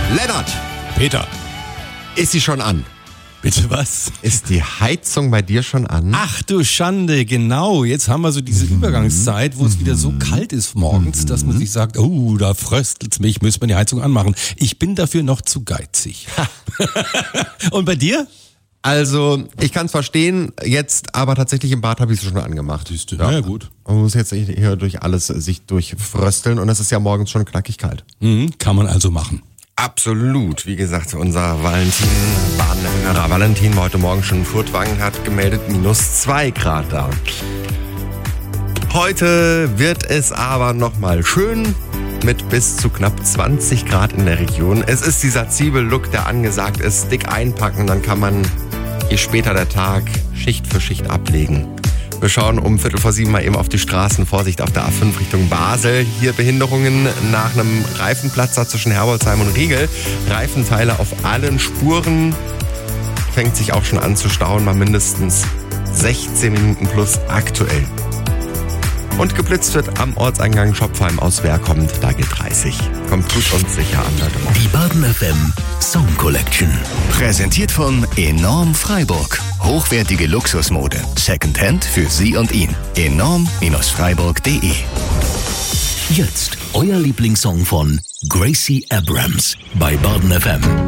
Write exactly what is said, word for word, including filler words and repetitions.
Lennart, Peter, ist sie schon an? bitte was? Ist die Heizung bei dir schon an? Ach du Schande, genau. Jetzt haben wir so diese Übergangszeit, wo es wieder so kalt ist morgens, dass man sich sagt, oh, da fröstelt's mich, müssen wir die Heizung anmachen. Ich bin dafür noch zu geizig. Und bei dir? Also, ich kann es verstehen, jetzt aber tatsächlich im Bad habe ich es schon angemacht. Siehst du, ja. Ja, gut. Man muss jetzt hier durch alles sich durchfrösteln und es ist ja morgens schon knackig kalt. Mhm, kann man also machen. Absolut. Wie gesagt, unser Valentin, Badenhörer Valentin, heute Morgen schon in Furtwangen, hat gemeldet, minus zwei Grad da. Heute wird es aber nochmal schön mit bis zu knapp zwanzig Grad in der Region. Es ist dieser Zwiebellook, der angesagt ist. Dick einpacken, dann kann man, je später der Tag, Schicht für Schicht ablegen. Wir schauen um Viertel vor sieben mal eben auf die Straßen. Vorsicht auf der A fünf Richtung Basel. Hier Behinderungen nach einem Reifenplatzer zwischen Herbolzheim und Riegel. Reifenteile auf allen Spuren. Fängt sich auch schon an zu stauen. Mal mindestens sechzehn Minuten plus aktuell. Und geblitzt wird am Ortseingang Schopfheim aus Wehr kommt. Da geht dreißig. Kommt gut und sicher an, Leute. Die Baden F M Song Collection. Präsentiert von Enorm Freiburg. Hochwertige Luxusmode. Secondhand für Sie und ihn. enorm Freiburg punkt de. Jetzt euer Lieblingssong von Gracie Abrams bei Baden F M.